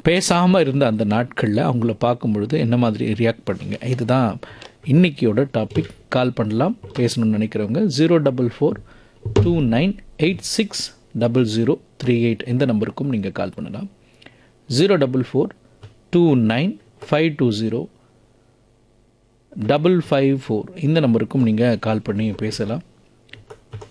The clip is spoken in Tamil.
பேசாமல் இருந்த அந்த நாட்களில் அவங்கள பார்க்கும் பொழுது என்ன மாதிரி ரியாக்ட் பண்ணீங்க? இதுதான் இன்றைக்கியோட டாபிக். கால் பண்ணலாம் பேசணும்னு நினைக்கிறவங்க 04429860038 இந்த நம்பருக்கும் நீங்கள் கால் பண்ணலாம். 04429520554 இந்த நம்பருக்கும் நீங்கள் கால் பண்ணி பேசலாம்.